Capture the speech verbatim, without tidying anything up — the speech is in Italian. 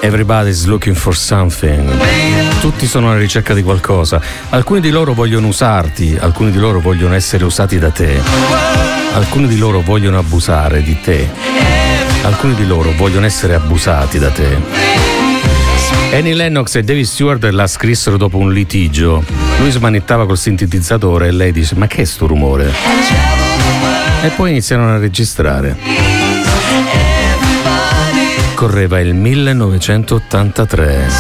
Everybody's looking for something. Tutti sono alla ricerca di qualcosa. Alcuni di loro vogliono usarti, alcuni di loro vogliono essere usati da te, alcuni di loro vogliono abusare di te, alcuni di loro vogliono essere abusati da te. Annie Lennox e David Stewart la scrissero dopo un litigio. Lui smanettava col sintetizzatore e lei dice: ma che è sto rumore? E poi iniziarono a registrare. Correva il millenovecentottantatré.